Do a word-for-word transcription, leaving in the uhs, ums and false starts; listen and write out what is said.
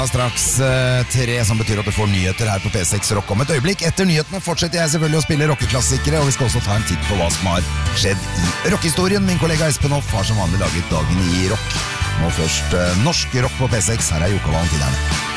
Straks uh, tre, som betyr at du får nyheter her på P seks Rock om et øyeblikk. Etter nyhetene fortsetter jeg selvfølgelig å spille rockeklassikere, og vi skal også ta en titt på hva som har skjedd i rockehistorien. Min kollega Espen Hoff har som vanlig laget dagen i rock. Nå først uh, norsk rock på P seks. Her er Jokka Valentinerne.